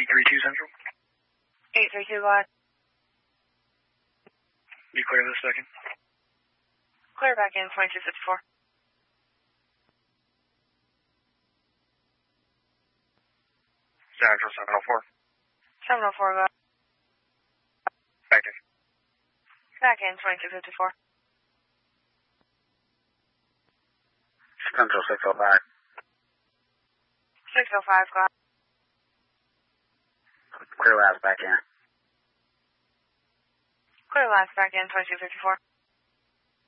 832 Central. 832 Glide. Be clear this second. Clear back in 2254. Central 704. 704 Glide. Back in. Back in 2254. Central 605. 605 Glide. Clear last back in. Clear last back in 2254.